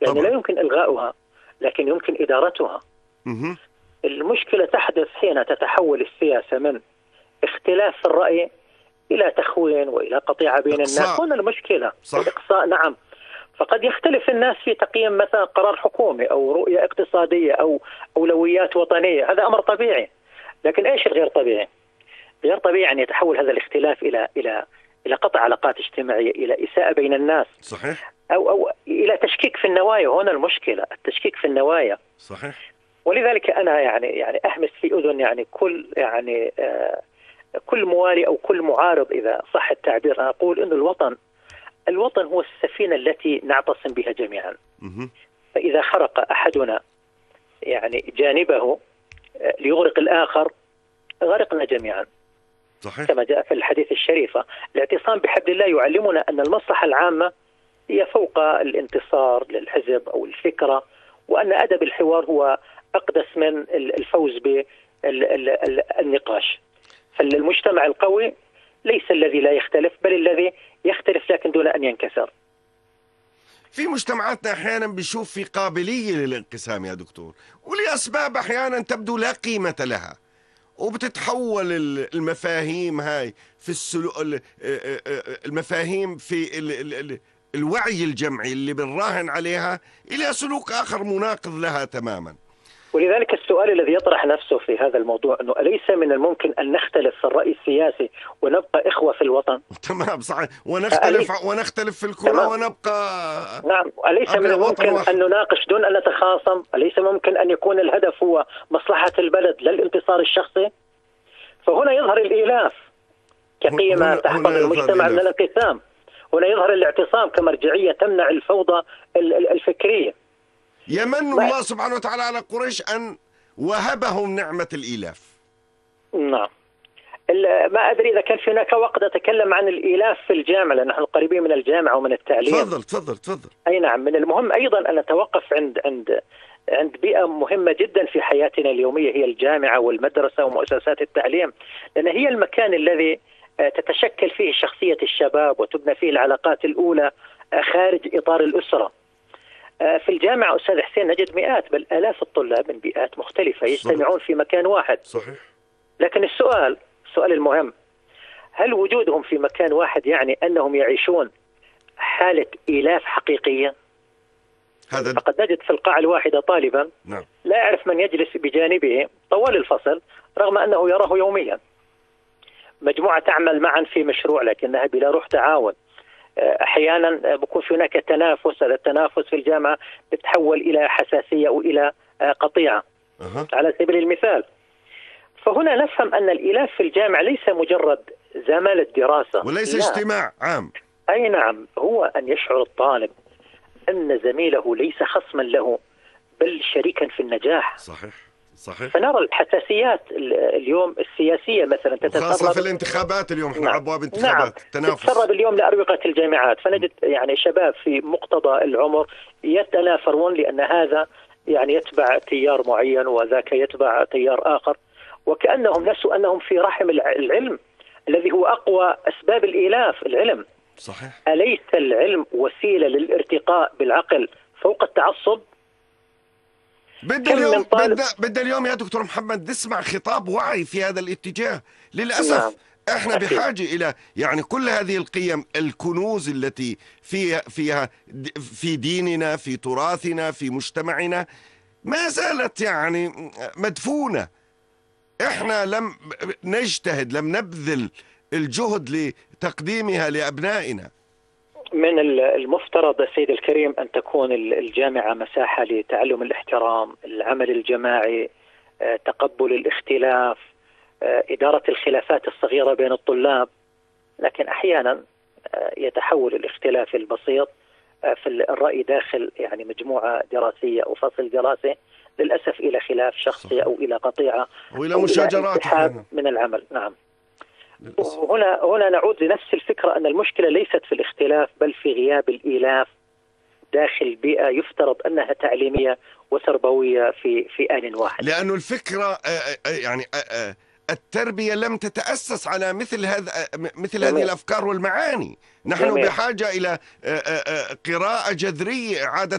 يعني طبعا. لا يمكن إلغاؤها لكن يمكن إدارتها. مه. المشكلة تحدث حين تتحول السياسة من اختلاف في الرأي إلى تخوين وإلى قطيعة بين الناس. إقصاء. هنا المشكلة، صح. الإقصاء. نعم. فقد يختلف الناس في تقييم مثلا قرار حكومي أو رؤية اقتصادية أو أولويات وطنية، هذا أمر طبيعي. لكن إيش الغير طبيعي؟ غير طبيعي أن يتحول هذا الاختلاف إلى قطع علاقات اجتماعية، إلى إساءة بين الناس، صحيح. أو إلى تشكيك في النوايا. هنا المشكلة، التشكيك في النوايا. صحيح. ولذلك أنا يعني أهمس في أذن يعني كل موالي أو كل معارض إذا صح التعبير، أنا أقول إن الوطن هو السفينة التي نعتصم بها جميعا. مه. فإذا خرق أحدنا يعني جانبه ليغرق الآخر غرقنا جميعا. صحيح. كما جاء في الحديث الشريفة، الاعتصام بحبل الله يعلمنا أن المصلحة العامة هي فوق الانتصار للحزب أو الفكرة، وأن أدب الحوار هو أقدس من الفوز بالنقاش. فالمجتمع القوي ليس الذي لا يختلف، بل الذي يختلف لكن دون أن ينكسر. في مجتمعاتنا أحيانا بنشوف في قابلية للانقسام يا دكتور، ولأسباب أحيانا تبدو لا قيمة لها، وبتتحول المفاهيم هاي في المفاهيم في الوعي الجمعي اللي بنراهن عليها إلى سلوك آخر مناقض لها تماما. ولذلك السؤال الذي يطرح نفسه في هذا الموضوع أنه أليس من الممكن أن نختلف في الرأي السياسي ونبقى إخوة في الوطن؟ تمام، صحيح. ونختلف في الكرة تمام. ونبقى. نعم. أليس من الممكن أن نناقش دون أن نتخاصم؟ أليس ممكن أن يكون الهدف هو مصلحة البلد لا الانتصار الشخصي؟ فهنا يظهر الإيلاف كقيمة تحفظ المجتمع من الانقسام. هنا يظهر الاعتصام كمرجعية تمنع الفوضى الفكرية. يمن الله سبحانه وتعالى على قريش أن وهبهم نعمة الإيلاف. نعم. ما أدري إذا كان في هناك وقت أتكلم عن الإيلاف في الجامعة، لأن نحن قريبين من الجامعة ومن التعليم. تفضل. أي نعم. من المهم أيضا أن نتوقف عند بيئة مهمة جدا في حياتنا اليومية، هي الجامعة والمدرسة ومؤسسات التعليم، لأن هي المكان الذي تتشكل فيه شخصية الشباب وتبنى فيه العلاقات الأولى خارج إطار الأسرة. في الجامعة أستاذ حسين نجد مئات بل آلاف الطلاب من بيئات مختلفة يجتمعون في مكان واحد. صحيح. لكن السؤال المهم، هل وجودهم في مكان واحد يعني أنهم يعيشون حالة إيلاف حقيقية؟ فقد نجد في القاعة الواحدة طالبا نعم. لا يعرف من يجلس بجانبه طوال الفصل رغم أنه يراه يوميا. مجموعة تعمل معا في مشروع لكنها بلا روح تعاون. أحيانا بيكون في هناك تنافس، هذا التنافس في الجامعة بتحول إلى حساسية أو إلى قطيعة على سبيل المثال. فهنا نفهم أن الإيلاف في الجامعة ليس مجرد زمالة دراسة وليس اجتماع عام. أي نعم. هو أن يشعر الطالب أن زميله ليس خصما له بل شريكا في النجاح. صحيح. فنرى الحساسيات اليوم السياسية مثلا خاصة في الانتخابات اليوم. احنا نعم. أبواب انتخابات. تنافس تتسرب اليوم لأروقة الجامعات، فنجد يعني شباب في مقتضى العمر يتنافرون لأن هذا يعني يتبع تيار معين وذاك يتبع تيار آخر، وكأنهم نسوا أنهم في رحم العلم الذي هو أقوى أسباب الإيلاف. العلم. صحيح. أليس العلم للارتقاء بالعقل فوق التعصب؟ بدنا اليوم يا دكتور محمد نسمع خطاب وعي في هذا الاتجاه. للأسف نعم. احنا بحاجة إلى يعني كل هذه القيم، الكنوز التي فيها في ديننا، في تراثنا، في مجتمعنا، ما زالت يعني مدفونة. احنا لم نجتهد، لم نبذل الجهد لتقديمها لأبنائنا. من المفترض سيد الكريم أن تكون الجامعة مساحة لتعلم الاحترام، العمل الجماعي، تقبل الاختلاف، إدارة الخلافات الصغيرة بين الطلاب. لكن أحيانا يتحول الاختلاف البسيط في الرأي داخل يعني مجموعة دراسية أو فصل دراسي للأسف إلى خلاف شخصي أو إلى قطيعة وإلى مشاجرات من العمل. نعم. هنا نعود لنفس الفكرة أن المشكلة ليست في الاختلاف بل في غياب الإيلاف داخل بيئة يفترض أنها تعليمية وتربوية في آن واحد. لأنه الفكرة يعني التربية لم تتأسس على مثل هذه الأفكار والمعاني. نحن بحاجة إلى قراءة جذرية، إعادة